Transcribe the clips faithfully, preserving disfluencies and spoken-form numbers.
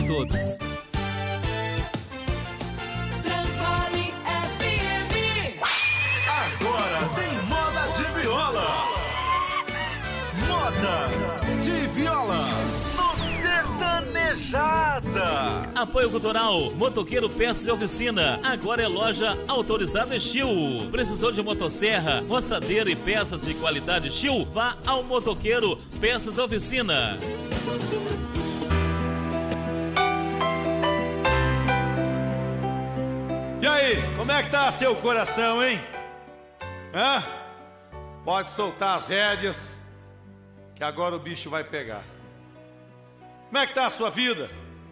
todos. Transvale F M. Agora tem moda de viola. Moda de viola no Sertanejada. Apoio Cultural, Motoqueiro Peças e Oficina. Agora é loja autorizada Estil. Precisou de motosserra, roçadeira e peças de qualidade Estil? Vá ao Motoqueiro Peças e Oficina. E aí, como é que tá seu coração, hein? Hã? Pode soltar as rédeas, que agora o bicho vai pegar. Como é que tá a sua vida?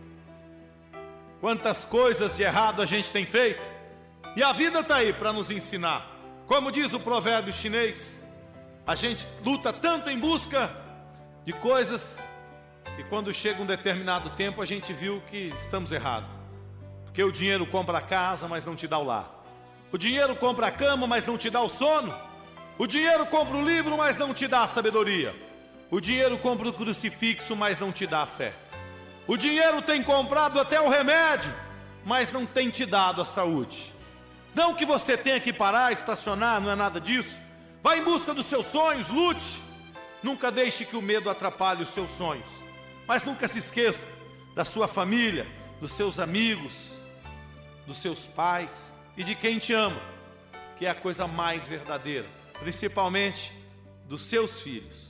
Quantas coisas de errado a gente tem feito? E a vida tá aí para nos ensinar. Como diz o provérbio chinês, a gente luta tanto em busca de coisas que quando chega um determinado tempo a gente viu que estamos errados. Porque o dinheiro compra a casa, mas não te dá o lar. O dinheiro compra a cama, mas não te dá o sono. O dinheiro compra o livro, mas não te dá a sabedoria. O dinheiro compra o crucifixo, mas não te dá a fé. O dinheiro tem comprado até o remédio, mas não tem te dado a saúde. Não que você tenha que parar, estacionar, não é nada disso. Vá em busca dos seus sonhos, lute. Nunca deixe que o medo atrapalhe os seus sonhos. Mas nunca se esqueça da sua família, dos seus amigos, dos seus pais e de quem te ama, que é a coisa mais verdadeira, principalmente dos seus filhos.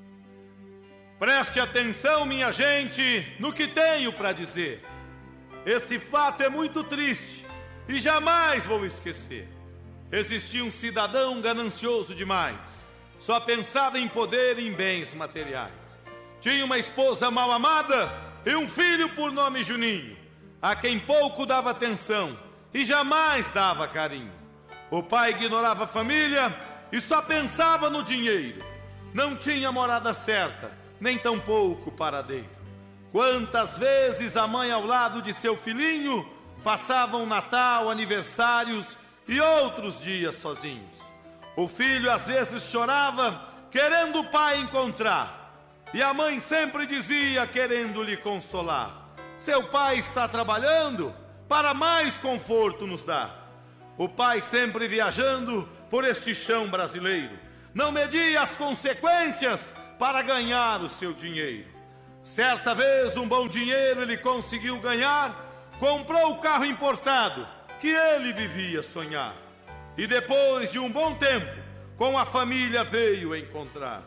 Preste atenção, minha gente, no que tenho para dizer. Esse fato é muito triste e jamais vou esquecer. Existia um cidadão ganancioso demais, só pensava em poder e em bens materiais. Tinha uma esposa mal amada e um filho por nome Juninho, a quem pouco dava atenção e jamais dava carinho. O pai ignorava a família e só pensava no dinheiro. Não tinha morada certa, nem tampouco paradeiro. Quantas vezes a mãe ao lado de seu filhinho passavam Natal, aniversários e outros dias sozinhos. O filho às vezes chorava querendo o pai encontrar, e a mãe sempre dizia querendo lhe consolar: seu pai está trabalhando para mais conforto nos dar. O pai sempre viajando por este chão brasileiro, não media as consequências para ganhar o seu dinheiro. Certa vez um bom dinheiro ele conseguiu ganhar, comprou o carro importado que ele vivia sonhar. E depois de um bom tempo, com a família veio encontrar.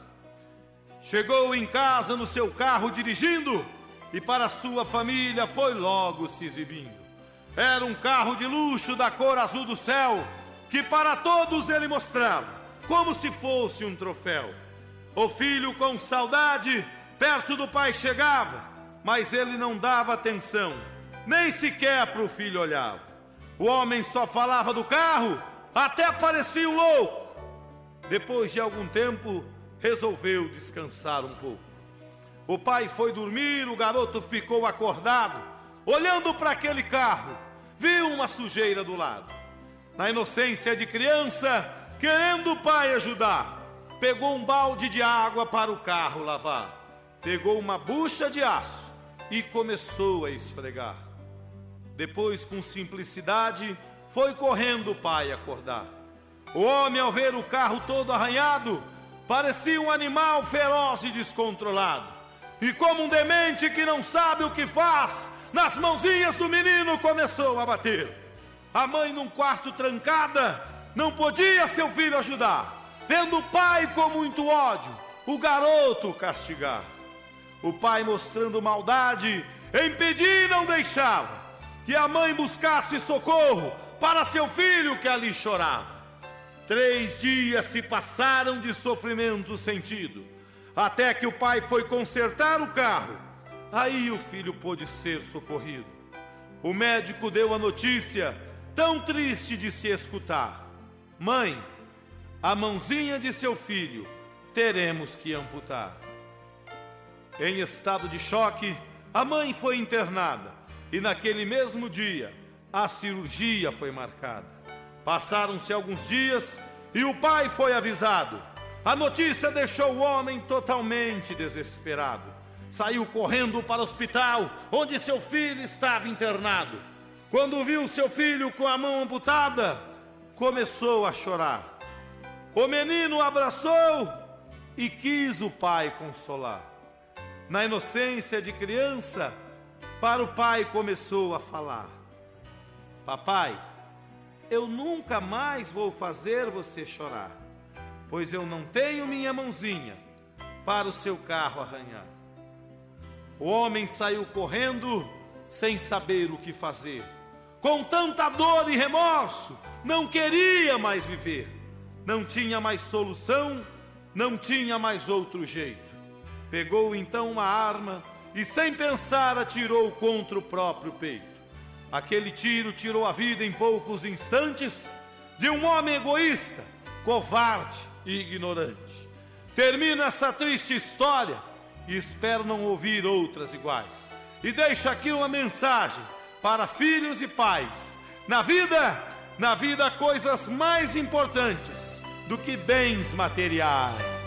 Chegou em casa no seu carro dirigindo, e para sua família foi logo se exibindo. Era um carro de luxo da cor azul do céu, que para todos ele mostrava, como se fosse um troféu. O filho com saudade, perto do pai chegava, mas ele não dava atenção, nem sequer para o filho olhava. O homem só falava do carro, até parecia um louco. Depois de algum tempo, resolveu descansar um pouco. O pai foi dormir, o garoto ficou acordado, olhando para aquele carro, viu uma sujeira do lado. Na inocência de criança, querendo o pai ajudar, pegou um balde de água para o carro lavar, pegou uma bucha de aço e começou a esfregar. Depois, com simplicidade, foi correndo o pai acordar. O homem, ao ver o carro todo arranhado, parecia um animal feroz e descontrolado. E como um demente que não sabe o que faz, nas mãozinhas do menino começou a bater. A mãe, num quarto trancada, não podia seu filho ajudar, vendo o pai com muito ódio, o garoto castigar. O pai, mostrando maldade, impedir e não deixava que a mãe buscasse socorro para seu filho que ali chorava. Três dias se passaram de sofrimento sentido, até que o pai foi consertar o carro. Aí o filho pôde ser socorrido. O médico deu a notícia, tão triste de se escutar: mãe, a mãozinha de seu filho teremos que amputar. Em estado de choque, a mãe foi internada, e naquele mesmo dia a cirurgia foi marcada. Passaram-se alguns dias e o pai foi avisado. A notícia deixou o homem totalmente desesperado. saiu correndo para o hospital, onde seu filho estava internado. Quando viu seu filho com a mão amputada, começou a chorar. O menino o abraçou e quis o pai consolar. Na inocência de criança, para o pai começou a falar: papai, eu nunca mais vou fazer você chorar, pois eu não tenho minha mãozinha para o seu carro arranhar. O homem saiu correndo sem saber o que fazer. Com tanta dor e remorso, não queria mais viver. Não tinha mais solução, não tinha mais outro jeito. Pegou então uma arma e sem pensar atirou contra o próprio peito. Aquele tiro tirou a vida em poucos instantes de um homem egoísta, covarde e ignorante. Termino essa triste história e espero não ouvir outras iguais. E deixo aqui uma mensagem para filhos e pais. Na vida, na vida há coisas mais importantes do que bens materiais.